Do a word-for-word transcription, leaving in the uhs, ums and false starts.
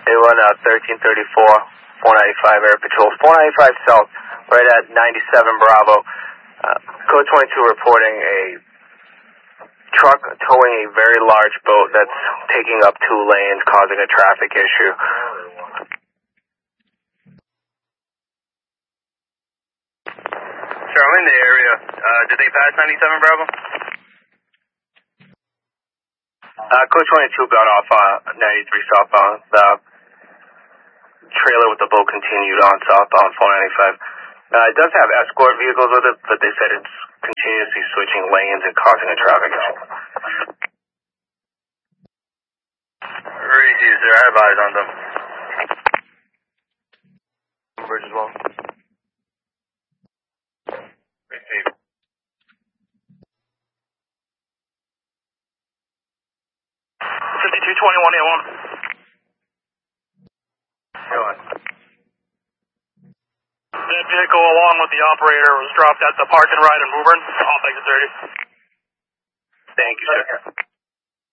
A one, uh, thirteen thirty-four, four ninety-five Air Patrol, four ninety-five South, right at ninety-seven Bravo. Uh, Code twenty-two reporting a truck towing a very large boat that's taking up two lanes, causing a traffic issue. Sure, I'm in the area. Uh, did they pass ninety-seven Bravo? Uh, Code twenty-two got off uh, ninety-three southbound. The trailer with the boat continued on southbound four ninety-five. Uh, it does have escort vehicles with it, but they said it's continuously switching lanes and causing a traffic issue. Receive, sir. I have eyes on them. Bridge as well. Receive. fifty-two twenty-one A one. Go on. That vehicle along with the operator was dropped at the park and ride in Woburn, off exit thirty. Thank you, sir.